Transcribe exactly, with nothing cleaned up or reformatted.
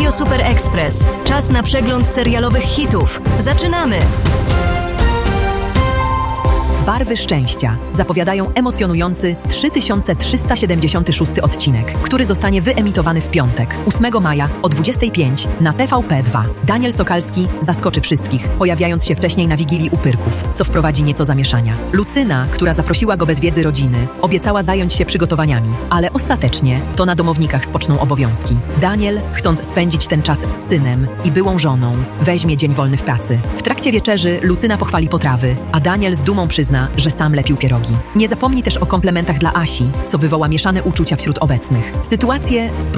Radio Super Express. Czas na przegląd serialowych hitów. Zaczynamy! Barwy szczęścia zapowiadają emocjonujący trzy tysiące trzysta siedemdziesiąty szósty odcinek, który zostanie wyemitowany w piątek, ósmego maja o dwudziestej piątej na T V P dwa. Daniel Sokalski zaskoczy wszystkich, pojawiając się wcześniej na Wigilii Upyrków, co wprowadzi nieco zamieszania. Lucyna, która zaprosiła go bez wiedzy rodziny, obiecała zająć się przygotowaniami, ale ostatecznie to na domownikach spoczną obowiązki. Daniel, chcąc spędzić ten czas z synem i byłą żoną, weźmie dzień wolny w pracy. W trakcie wieczerzy Lucyna pochwali potrawy, a Daniel z dumą przyzna, że sam lepił pierogi. Nie zapomni też o komplementach dla Asi, co wywoła mieszane uczucia wśród obecnych. Sytuację